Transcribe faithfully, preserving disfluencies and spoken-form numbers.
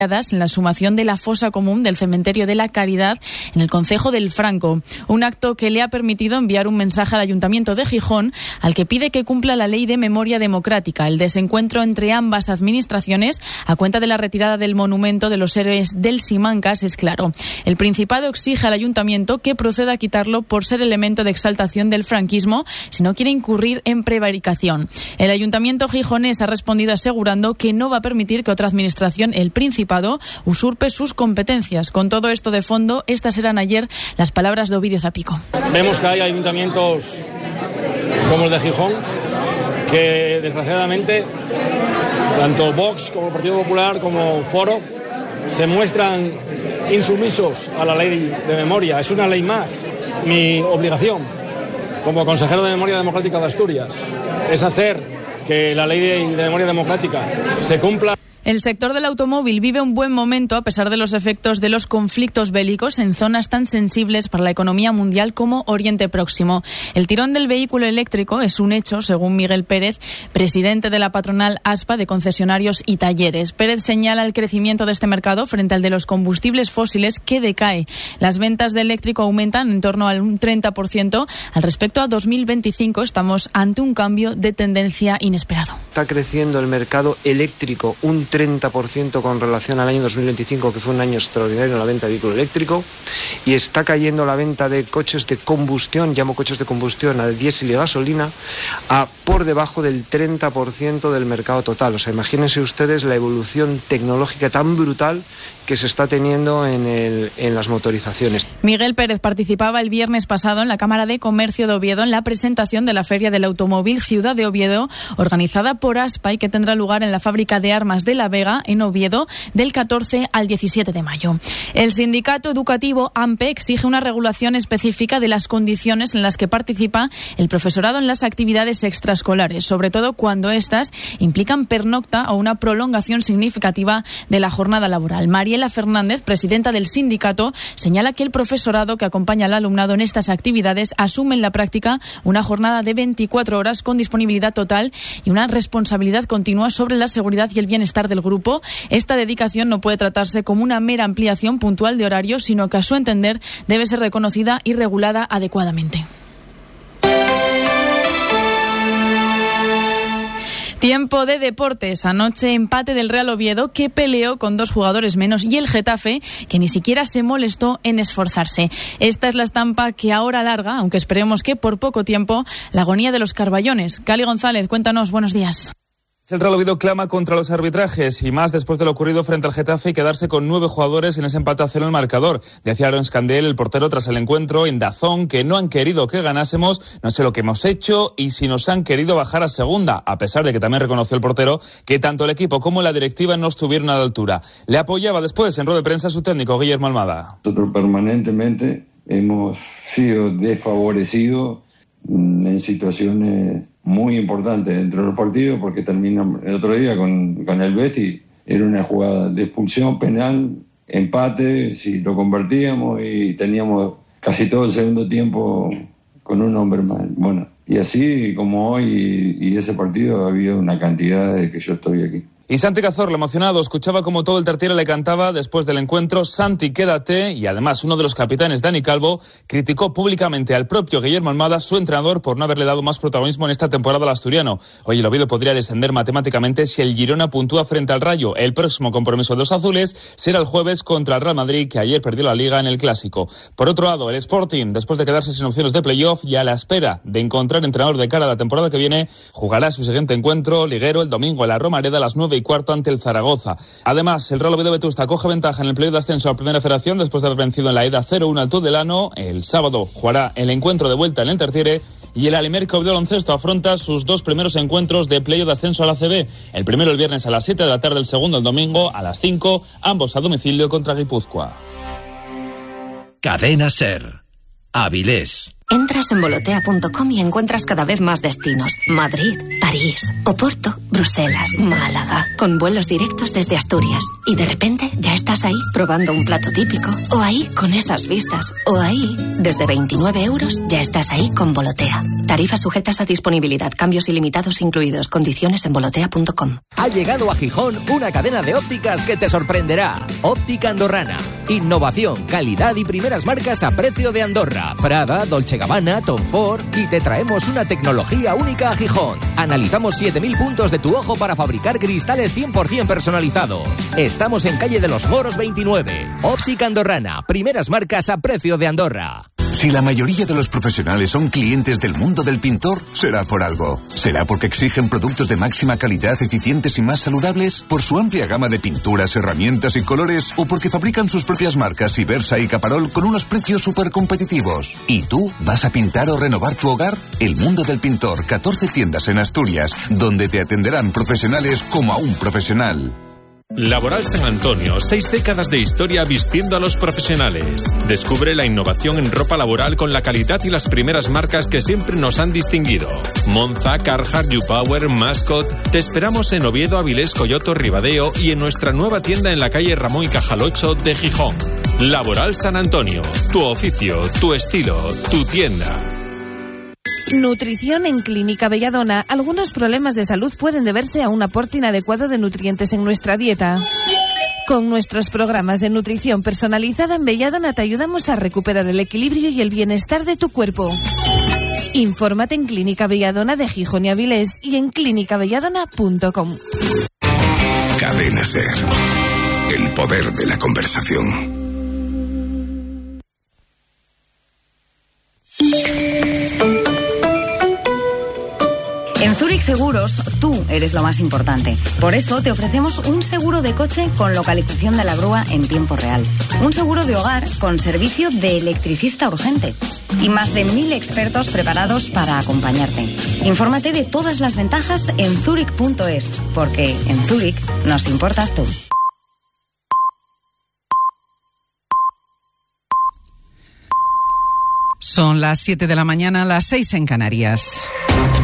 en la exhumación de la fosa común del cementerio de la Caridad en el concejo del Franco. Un acto que le ha permitido enviar un mensaje al Ayuntamiento de Gijón al que pide que cumpla la ley de memoria democrática. El desencuentro entre ambas administraciones a cuenta de la retirada del monumento de los héroes del Simancas es claro. El Principado exige al Ayuntamiento que proceda a quitarlo por ser elemento de exaltación del franquismo si no quiere incurrir en prevaricación. El Ayuntamiento gijonés ha respondido asegurando que no va a permitir que otra administración, el Principado, usurpe sus competencias. Con todo esto de fondo, estas eran ayer las palabras de Ovidio Zapico. Vemos que hay ayuntamientos como el de Gijón que desgraciadamente tanto Vox como el Partido Popular como Foro se muestran insumisos a la ley de memoria. Es una ley más. Mi obligación como consejero de Memoria Democrática de Asturias es hacer que la ley de memoria democrática se cumpla. El sector del automóvil vive un buen momento a pesar de los efectos de los conflictos bélicos en zonas tan sensibles para la economía mundial como Oriente Próximo. El tirón del vehículo eléctrico es un hecho, según Miguel Pérez, presidente de la patronal ASPA de concesionarios y talleres. Pérez señala el crecimiento de este mercado frente al de los combustibles fósiles que decae. Las ventas de eléctrico aumentan en torno al un treinta por ciento. Al respecto a dos mil veinticinco estamos ante un cambio de tendencia inesperado. Está creciendo el mercado eléctrico un treinta por ciento con relación al año dos mil veinticinco, que fue un año extraordinario en la venta de vehículo eléctrico, y está cayendo la venta de coches de combustión, llamo coches de combustión a diésel y gasolina, a por debajo del treinta por ciento del mercado total. O sea, imagínense ustedes la evolución tecnológica tan brutal que se está teniendo en, el, en las motorizaciones. Miguel Pérez participaba el viernes pasado en la Cámara de Comercio de Oviedo en la presentación de la Feria del Automóvil Ciudad de Oviedo, organizada por ASPA y que tendrá lugar en la Fábrica de Armas de La Vega, en Oviedo, del catorce al diecisiete de mayo. El sindicato educativo AMPE exige una regulación específica de las condiciones en las que participa el profesorado en las actividades extraescolares, sobre todo cuando éstas implican pernocta o una prolongación significativa de la jornada laboral. Mariela Fernández, presidenta del sindicato, señala que el profesorado que acompaña al alumnado en estas actividades asume en la práctica una jornada de veinticuatro horas con disponibilidad total y una responsabilidad continua sobre la seguridad y el bienestar del grupo. Esta dedicación no puede tratarse como una mera ampliación puntual de horario, sino que a su entender debe ser reconocida y regulada adecuadamente. Tiempo de deportes. Anoche empate del Real Oviedo, que peleó con dos jugadores menos, y el Getafe, que ni siquiera se molestó en esforzarse. Esta es la estampa que ahora alarga, aunque esperemos que por poco tiempo, la agonía de los Carballones. Cali González, cuéntanos, buenos días. El Real Oviedo clama contra los arbitrajes y más después de lo ocurrido frente al Getafe y quedarse con nueve jugadores en ese empate a cero en el marcador. Decía Aaron Scandell, el portero, tras el encuentro en Dazón, que no han querido que ganásemos, no sé lo que hemos hecho y si nos han querido bajar a segunda, a pesar de que también reconoció el portero que tanto el equipo como la directiva no estuvieron a la altura. Le apoyaba después en rueda de prensa su técnico Guillermo Almada. Nosotros permanentemente hemos sido desfavorecidos en situaciones muy importante dentro del partido, porque terminó el otro día con, con el Betis, era una jugada de expulsión penal, empate, si lo convertíamos, y teníamos casi todo el segundo tiempo con un hombre más. Bueno, y así como hoy y, y ese partido ha habido una cantidad de que yo estoy aquí. Y Santi Cazorla, emocionado, escuchaba como todo el Tartiere le cantaba después del encuentro Santi, quédate, y además uno de los capitanes, Dani Calvo, criticó públicamente al propio Guillermo Almada, su entrenador, por no haberle dado más protagonismo en esta temporada al asturiano. Hoy el Oviedo podría descender matemáticamente si el Girona puntúa frente al Rayo. El próximo compromiso de los azules será el jueves contra el Real Madrid, que ayer perdió la Liga en el Clásico. Por otro lado, el Sporting, después de quedarse sin opciones de playoff y a la espera de encontrar entrenador de cara a la temporada que viene, jugará su siguiente encuentro liguero el domingo en la Romareda a las nueve y cuarto ante el Zaragoza. Además, el Real Oviedo Vetusta coge ventaja en el playoff de ascenso a Primera Federación después de haber vencido en la ida cero uno al Tudelano. El sábado jugará el encuentro de vuelta en el Tartiere y el Alimérica de baloncesto afronta sus dos primeros encuentros de playoff de ascenso a la A C B. El primero el viernes a las siete de la tarde, el segundo el domingo a las cinco, ambos a domicilio contra Guipúzcoa. Cadena SER. Avilés. Entras en volotea punto com y encuentras cada vez más destinos. Madrid, París, Oporto, Bruselas, Málaga, con vuelos directos desde Asturias. Y de repente ya estás ahí probando un plato típico. O ahí con esas vistas. O ahí, desde veintinueve euros, ya estás ahí con Volotea. Tarifas sujetas a disponibilidad. Cambios ilimitados incluidos. Condiciones en volotea punto com. Ha llegado a Gijón una cadena de ópticas que te sorprenderá. Óptica Andorrana. Innovación, calidad y primeras marcas a precio de Andorra. Prada, Dolce Gabbana, Tom Ford, y te traemos una tecnología única a Gijón. Analizamos siete mil puntos de tu ojo para fabricar cristales cien por ciento personalizados. Estamos en calle de los Moros veintinueve. Óptica Andorrana, primeras marcas a precio de Andorra. Si la mayoría de los profesionales son clientes del mundo del pintor, será por algo. ¿Será porque exigen productos de máxima calidad, eficientes y más saludables? ¿Por su amplia gama de pinturas, herramientas y colores? ¿O porque fabrican sus propias marcas Ibersa y Caparol con unos precios súper competitivos? ¿Y tú vas a pintar o renovar tu hogar? El mundo del pintor, catorce tiendas en Asturias, donde te atenderán profesionales como a un profesional. Laboral San Antonio, seis décadas de historia vistiendo a los profesionales. Descubre la innovación en ropa laboral con la calidad y las primeras marcas que siempre nos han distinguido. Monza, Carhartt, YouPower, Mascot. Te esperamos en Oviedo, Avilés, Coyoto, Ribadeo y en nuestra nueva tienda en la calle Ramón y Cajal ocho de Gijón. Laboral San Antonio, tu oficio, tu estilo, tu tienda. Nutrición en Clínica Belladona. Algunos problemas de salud pueden deberse a un aporte inadecuado de nutrientes en nuestra dieta. Con nuestros programas de nutrición personalizada en Belladona te ayudamos a recuperar el equilibrio y el bienestar de tu cuerpo. Infórmate en Clínica Belladona de Gijón y Avilés y en clínica belladona punto com. Cadena SER. El poder de la conversación. En Zurich Seguros, tú eres lo más importante. Por eso te ofrecemos un seguro de coche con localización de la grúa en tiempo real. Un seguro de hogar con servicio de electricista urgente. Y más de mil expertos preparados para acompañarte. Infórmate de todas las ventajas en zurich punto es, porque en Zurich nos importas tú. Son las siete de la mañana, las seis en Canarias.